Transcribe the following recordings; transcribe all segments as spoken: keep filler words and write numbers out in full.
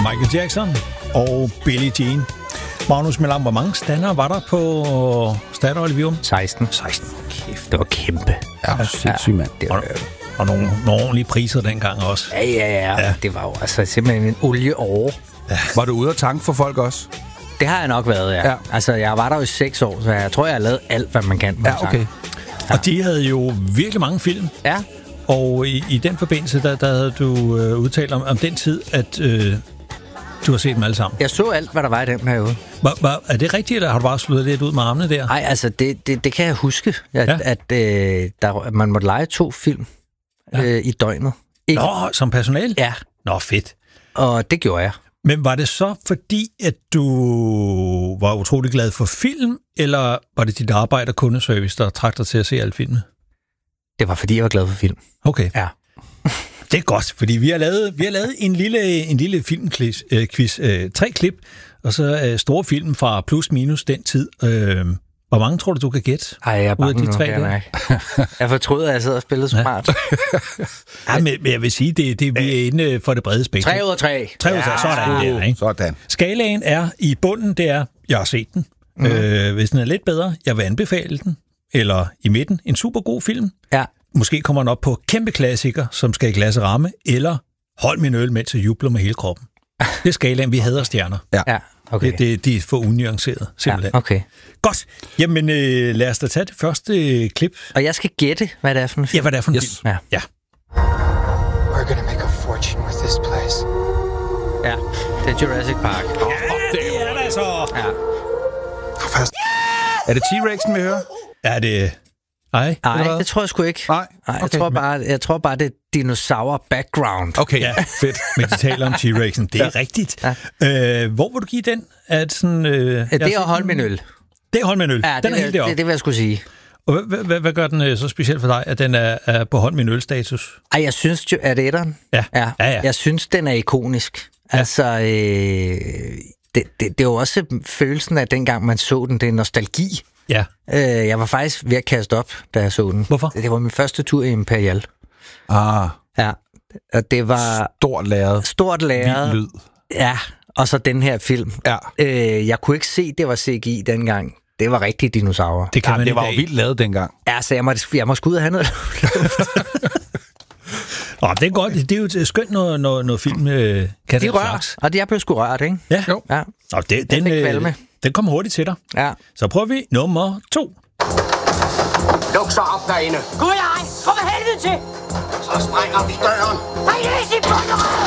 Michael Jackson og Billie Jean. Magnus Melam, hvor mange stander var der på Statoil Vium? seksten. seksten. Kæft. Det var kæmpe. Ja, sindssygt, mand. Det var, Og, og nogle, nogle ordentlige priser dengang også. ja, ja, ja, ja. Det var jo altså simpelthen en olieår. Var du ude at tanke for folk også? Det har jeg nok været, ja. Ja. Altså, jeg var der jo i seks år, så jeg tror, jeg har lavet alt, hvad man kan. med Ja, okay. sang. Og de havde jo virkelig mange film. Ja. Og i, i den forbindelse, der, der havde du øh, udtalt om, om den tid, at øh, du har set dem alle sammen. Jeg så alt, hvad der var i den periode. Var, var, er det rigtigt, eller har du bare slået lidt ud med armene der? Nej, altså, det, det, det kan jeg huske, at, Ja. at øh, der, man måtte lege to film Ja. øh, i døgnet. Ikke? Nå, som personale? Ja, Nå, fedt. og det gjorde jeg. Men var det så fordi, at du var utrolig glad for film, eller var det dit arbejde og kundeservice, der trak dig til at se alle filmene? Det var, fordi jeg var glad for film. Okay. Ja. Det er godt, fordi vi har lavet, vi har lavet en lille, en lille filmquiz. Øh, quiz, øh, tre klip, og så øh, store film fra plus minus den tid. Øh, hvor mange tror du, du kan gætte? Ej, jeg er Ud af bange de nu, tre kan jeg der? mærke. Jeg fortryder, at jeg sidder og spillede smart. Ja, men, men jeg vil sige, det, det vi er inde for det brede spektrum. Tre ud af tre. Tre ud af tre. Sådan der, ikke? Sådan. Skalaen er i bunden, det er, jeg har set den. Mm. Øh, hvis den er lidt bedre, jeg vil anbefale den. Eller i midten, en super god film. Ja. Måske kommer den op på kæmpe klassiker, som skal i glas og ramme, eller hold min øl, mens jeg jubler med hele kroppen. Det er skalaen, vi hader stjerner. Ja, okay. Det, det, det er for unuanceret, simpelthen. Ja, okay. Godt. Jamen, øh, lad os da tage det første øh, klip. Og jeg skal gætte, hvad det er for en film. Ja, hvad det er for en Yes. film. Ja. Ja. We're gonna make a fortune with this place. Ja, det er Jurassic Park. Det er det så. Ja. Er det T-Rexen, vi hører? Er det... Ej, Nej, det tror jeg sgu ikke. Nej, Nej, jeg, okay. tror bare, jeg tror bare, det er dinosaur background. Okay, Ja. fedt. men de taler om T-Rexen. Det er ja. rigtigt. Ja. Øh, hvor vil du give den? At sådan, øh, Ja, det er at holde min øl. Det er hold min øl. Ja, Den det, er vil, helt deroppe. det, det vil jeg skulle sige. Og hvad, hvad, hvad gør den øh, så specielt for dig, at den er, er på hold min øl-status? Ej, jeg synes jo, er det etteren? Ja. Ja. Ja, ja. Jeg synes, den er ikonisk. Ja. Altså, øh, det, det, det er jo også følelsen af, dengang man så den, det er nostalgi. Ja. Øh, jeg var faktisk ved at kaste op, da jeg så den. Hvorfor? Det, det var min første tur i Imperial. Ah, Ja, og det var stort lærred. stort lærred. Vild lyd. Ja, og så den her film. Ja. Øh, jeg kunne ikke se, det var C G I dengang. Det var rigtige dinosaurer. Det kan Ja, man det i var jo dag. vildt lavet dengang. Ja, så jeg må, jeg må sgu ud og have noget. Nå, det er godt. Det er jo et skønt, når, når, når film øh, kan De den rører, slags. og de er blevet sgu rørt, ikke? Ja. Jo. Ja, Nå, det, den, fik øh, kvalme. den kommer hurtigt til dig. ja. Så prøver vi nummer to. Luk så op derinde. Gud nej! Kom for helvede til! Så sprænger vi døren. Bring løs i bunderød!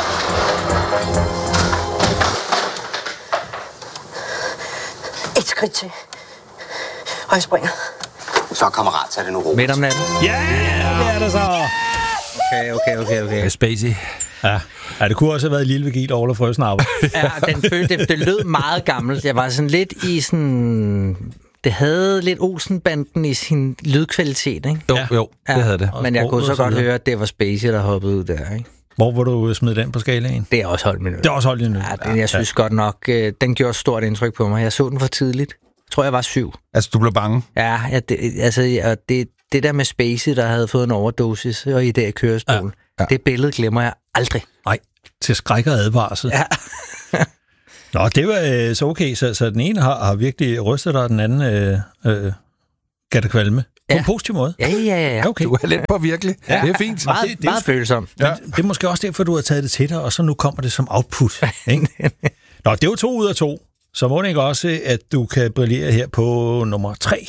Et skridt til. Og jeg springer. Så kammerat, tag det nu ro. Midt om natten. Ja, det er det så. Okay, okay, okay, okay. Spacey. Ja. Ja, det kunne også have været Lille Vigil over Frøsnapper. Ja, den følte, det, det lød meget gammelt. Jeg var sådan lidt i sådan... Det havde lidt Olsen-banden i sin lydkvalitet, ikke? Jo, Ja. jo, Ja. det havde det. Men jeg Og kunne så sproget og godt så videre. høre, at det var Spacey, der hoppede ud der, ikke? Hvor vil du smide den på skalaen? Det er også holdt min øl. Det er også holdt nu. Ja, den, jeg synes godt nok, øh, den gjorde stort indtryk på mig. Jeg så den for tidligt. Jeg tror, jeg var syv. Altså, du blev bange. Ja, ja det, altså, og det, det der med Spacey, der havde fået en overdosis og i der kørestol, ja, ja. ja. Det billede glemmer jeg aldrig. Nej, til skræk og advarsel. Ja. Nå, det var øh, så okay. Så, så den ene har, har virkelig rystet dig, og den anden øh, øh, gav dig kvalme. På Ja. en positiv måde. Ja, ja, ja. ja. Okay. Du er lidt på virkelig. Ja. Det er fint. Meget, det- det, det er meget følsom. Ja. Det er måske også derfor, du har taget det til dig, og så nu kommer det som output. Ikke? Nå, det er jo to ud af to. Så må det ikke også, at du kan brillere her på nummer tre.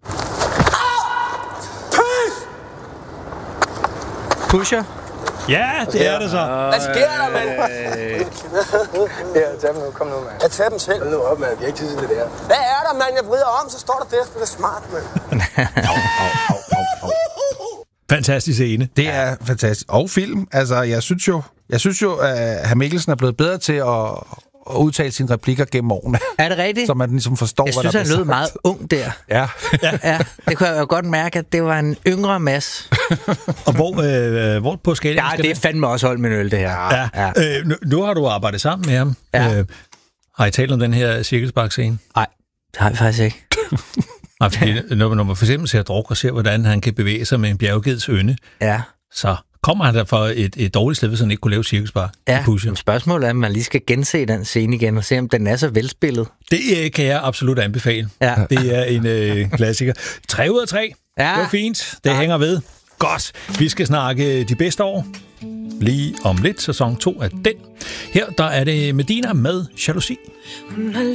Pusher. Ja, det er det så. Hvad sker der, mand? Ja, tag dem nu. Kom nu, mand. Jeg tager dem selv. Hold nu op, mand. Vi har ikke tid til det der. Hvad er der, mand? Jeg vrider om, så står der der. Det er smart, mand. Fantastisk scene. Det er fantastisk. Og film. Altså, jeg synes jo, jeg synes jo at hr. Mikkelsen er blevet bedre til at, at udtale sine replikker gennem årene. Er det rigtigt? Så man ligesom forstår, Jeg hvad synes, der han bliver lød sagt. meget ung der. Ja. Ja, det kunne jeg jo godt mærke, at det var en yngre Mads. Og hvor, øh, hvor på skalaen Ja, skal det er fandme også holdt min øl, det her. Ja. Ja. Øh, nu, nu har du arbejdet sammen med ham. Ja. Øh, har I talt om den her cirkelspark-scene? Nej, det har jeg faktisk ikke. Nej, fordi når, når man for eksempel ser druk og ser, hvordan han kan bevæge sig med en bjerggeds ynde, Ja. så kommer han der fra et, et dårligt sted, hvis han ikke kunne lave cirkusbar? Ja, men spørgsmålet er, om man lige skal gense den scene igen og se, om den er så velspillet. Det øh, kan jeg absolut anbefale. Ja. Det er en øh, klassiker. Tre ud af tre. Ja. Det var fint. Det ja. hænger ved. Godt. Vi skal snakke de bedste år. Lige om lidt, sæson to af den. Her der er det Medina med Jalousi.